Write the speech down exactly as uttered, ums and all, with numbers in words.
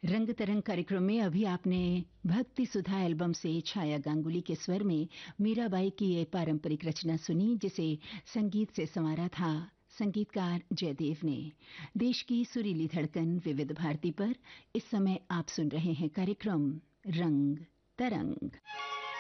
रंग तरंग कार्यक्रम में अभी आपने भक्ति सुधा एल्बम से छाया गांगुली के स्वर में मीराबाई की ये पारंपरिक रचना सुनी, जिसे संगीत से संवारा था संगीतकार जयदेव ने। देश की सुरीली धड़कन विविध भारती पर इस समय आप सुन रहे हैं कार्यक्रम रंग तरंग।